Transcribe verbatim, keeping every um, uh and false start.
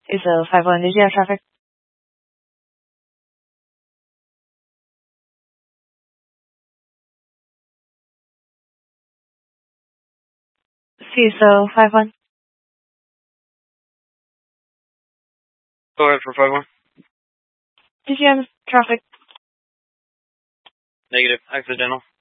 It's a five one. Did you have traffic? C S O five one. Go ahead for five one. Did you have traffic? Negative. Accidental.